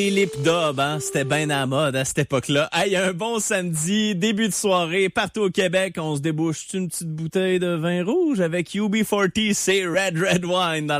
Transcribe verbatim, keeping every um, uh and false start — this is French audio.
Lip Dub, hein, c'était bien à la mode à cette époque-là. Hey, un bon samedi, début de soirée, partout au Québec, on se débouche une petite bouteille de vin rouge avec U B quarante, c'est Red Red Wine dans